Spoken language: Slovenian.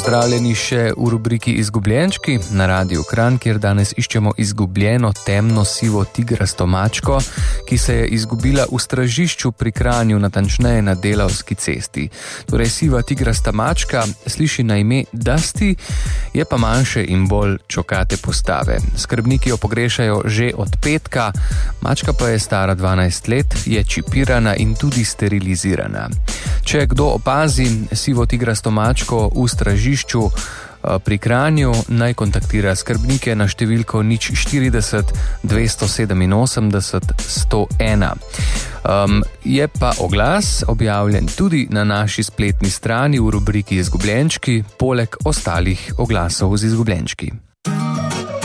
Pozdravljeni še v rubriki Izgubljenčki na Radiu Kranj, kjer danes iščemo izgubljeno temno-sivo tigrasto mačko, ki se je izgubila v Stražišču pri Kranju, natančneje na Delavski cesti. Torej, siva tigrasta mačka sliši na ime Dusty, je pa manjše in bolj čokate postave. Skrbniki jo pogrešajo že od petka, mačka pa je stara 12 let, je čipirana in tudi sterilizirana. Če kdo opazi sivo tigrasto mačko v Stražišču pri Kranju, naj kontaktira skrbnike na številko 040 287 101. Je pa oglas objavljen tudi na naši spletni strani v rubriki Izgubljenčki, poleg ostalih oglasov z izgubljenčki.